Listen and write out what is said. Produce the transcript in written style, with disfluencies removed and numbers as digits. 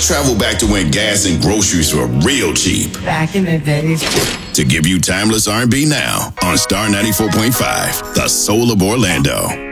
travel back to when gas and groceries were real cheap. Back in the days. To give you timeless R&B now on Star 94.5, the soul of Orlando.